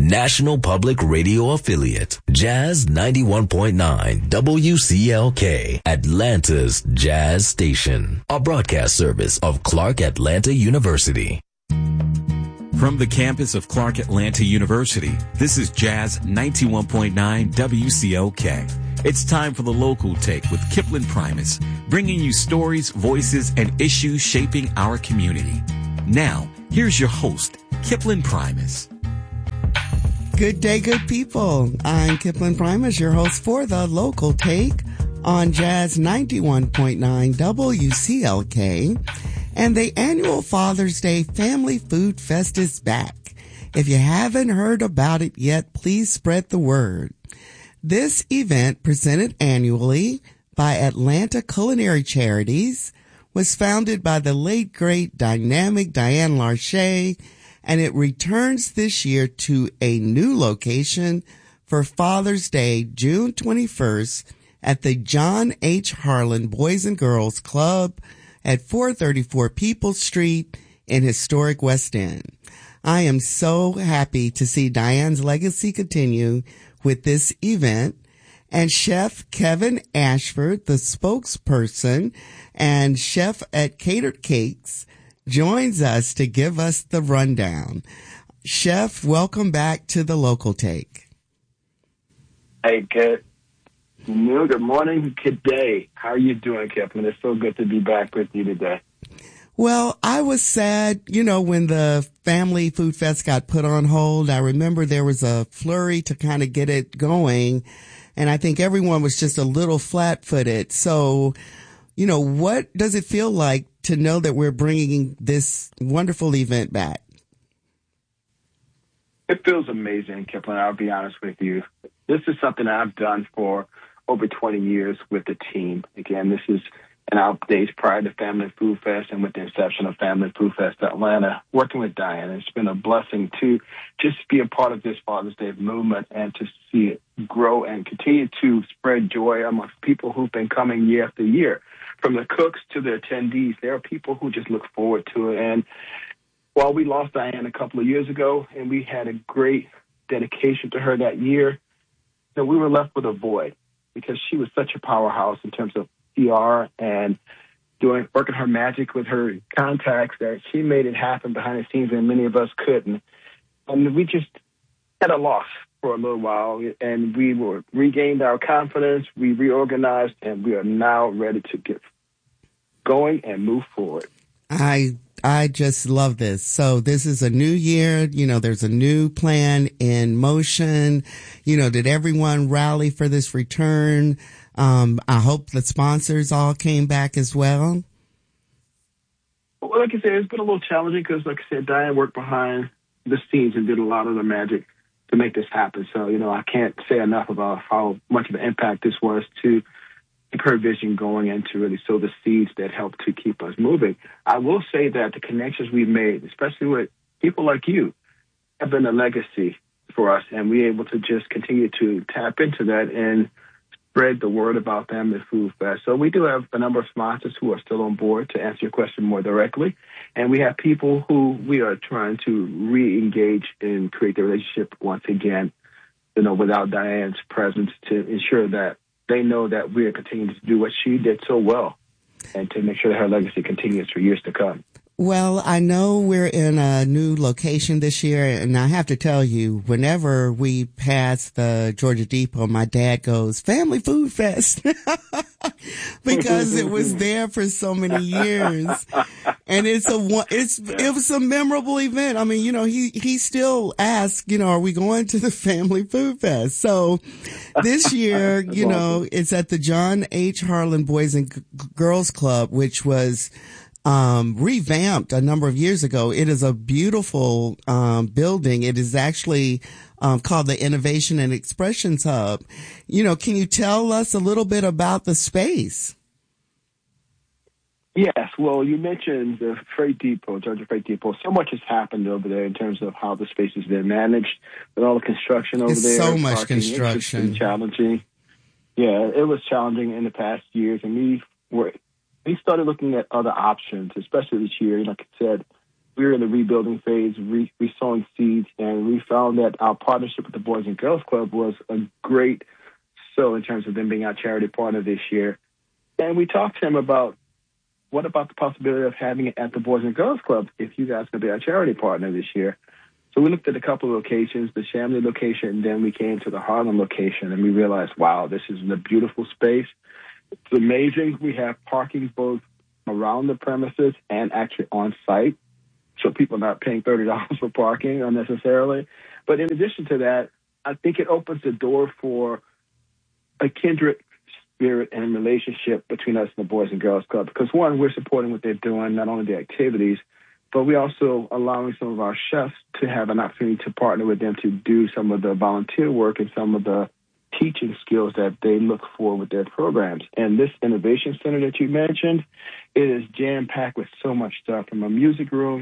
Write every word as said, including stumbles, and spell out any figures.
National Public Radio affiliate, Jazz ninety-one point nine W C L K, Atlanta's Jazz Station, a broadcast service of Clark Atlanta University. From the campus of Clark Atlanta University, this is Jazz ninety-one point nine W C L K. It's time for the Local Take with Kipling Primus, bringing you stories, voices, and issues shaping our community. Now, here's your host, Kipling Primus. Good day, good people. I'm Kipling Primus, your host for the Local Take on Jazz ninety-one point nine W C L K. And the annual Father's Day Family Food Fest is back. If you haven't heard about it yet, please spread the word. This event, presented annually by Atlanta Culinary Charities, was founded by the late, great, dynamic Diane Larche, and it returns this year to a new location for Father's Day, June twenty-first, at the John H. Harlan Boys and Girls Club at four thirty-four Peoples Street in historic West End. I am so happy to see Diane's legacy continue with this event. And Chef Kevin Ashford, the spokesperson and chef at Catered Cakes, joins us to give us the rundown. Chef, welcome back to the Local Take. Hey, good noon, good morning, good day. How are you doing, Kevin? It's so good to be back with you today. Well, I was sad, you know, when the Family Food Fest got put on hold. I remember there was a flurry to kind of get it going, and I think everyone was just a little flat-footed. So, you know, what does it feel like to know that we're bringing this wonderful event back? It feels amazing, Kipling. I'll be honest with you. This is something I've done for over twenty years with the team. Again, this is in our days prior to Family Food Fest and with the inception of Family Food Fest Atlanta, working with Diane. It's been a blessing to just be a part of this Father's Day movement and to see it grow and continue to spread joy amongst people who've been coming year after year. From the cooks to the attendees, there are people who just look forward to it. And while we lost Diane a couple of years ago and we had a great dedication to her that year, you know, we were left with a void because she was such a powerhouse in terms of P R and doing working her magic with her contacts that she made it happen behind the scenes and many of us couldn't. And we just had a loss for a little while, and we were regained our confidence, we reorganized, and we are now ready to get going and move forward. I I just love this. So this is a new year. You know, there's a new plan in motion. You know, did everyone rally for this return? Um, I hope the sponsors all came back as well. Well, like I said, it's been a little challenging because, like I said, Diane worked behind the scenes and did a lot of the magic to make this happen. So, you know, I can't say enough about how much of an impact this was to keep her vision going and to really sow the seeds that help to keep us moving. I will say that the connections we've made, especially with people like you, have been a legacy for us, and we're able to just continue to tap into that and spread the word about Family Food Fest. So we do have a number of sponsors who are still on board to answer your question more directly. And we have people who we are trying to re-engage and create the relationship once again, you know, without Diane's presence, to ensure that they know that we are continuing to do what she did so well and to make sure that her legacy continues for years to come. Well, I know we're in a new location this year, and I have to tell you, whenever we pass the Georgia Depot, my dad goes, Family Food Fest, because it was there for so many years. And it's a, it's, it was a memorable event. I mean, you know, he, he still asks, you know, are we going to the Family Food Fest? So this year, you know, it's at the John H. Harlan Boys and G- Girls Club, which was Um, revamped a number of years ago. It is a beautiful um, building. It is actually um, called the Innovation and Expressions Hub. You know, can you tell us a little bit about the space? Yes. Well, you mentioned the Freight Depot, Georgia Freight Depot. So much has happened over there in terms of how the space has been managed, with all the construction over it's there. So much parking. construction. It's been challenging. Yeah, it was challenging in the past years, and we were we started looking at other options, especially this year. Like I said, we were in the rebuilding phase, re- re-sowing seeds, and we found found that our partnership with the Boys and Girls Club was a great so in terms of them being our charity partner this year. And we talked to him about what about the possibility of having it at the Boys and Girls Club if you guys could be our charity partner this year. So we looked at a couple of locations, the Chamblee location, and then we came to the Harlem location, and we realized, wow, this is a beautiful space. It's amazing. We have parking both around the premises and actually on site, so people are not paying thirty dollars for parking unnecessarily. But in addition to that, I think it opens the door for a kindred spirit and relationship between us and the Boys and Girls Club. Because, one, we're supporting what they're doing, not only the activities, but we're also allowing some of our chefs to have an opportunity to partner with them to do some of the volunteer work and some of the teaching skills that they look for with their programs. And this innovation center that you mentioned, it is jam-packed with so much stuff, from a music room